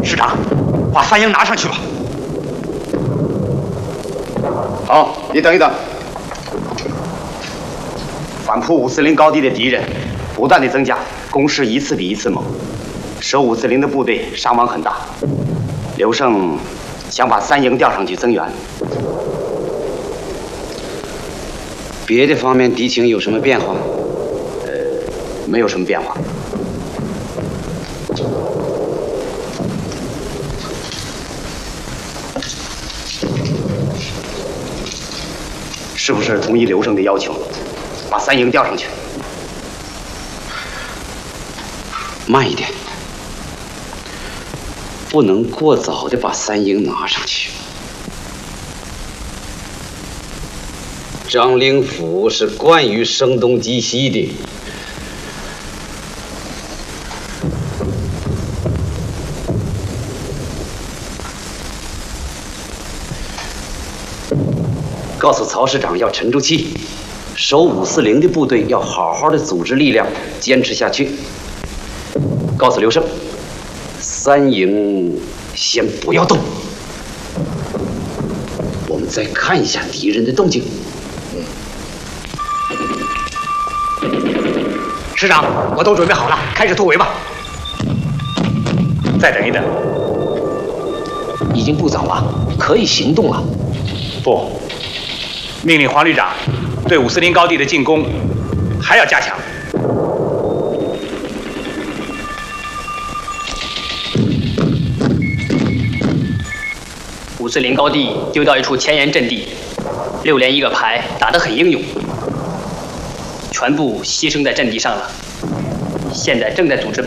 师长，把三营拿上去吧。 好，你等一等。反扑540高地的敌人不断的增加，攻势一次比一次猛，守540的部队伤亡很大。刘胜想把3营调上去增援。 别的方面敌情有什么变化？ 没有什么变化。是不是同意刘胜的要求，把3营调上去？ 慢一点，不能过早的把3营拿上去。张灵甫是惯于声东击西的，告诉曹师长要沉住气，守540的部队要好好的组织力量，坚持下去。告诉刘胜，3营先不要动，我们再看一下敌人的动静。 师长，我都准备好了，开始突围吧。再等一等， 已经不早了，可以行动了。 不，命令黄旅长对540高地的进攻还要加强。 540高地丢到一处前沿阵地，6连1个排，打得很英勇，全部牺牲在阵地上了。现在正在组织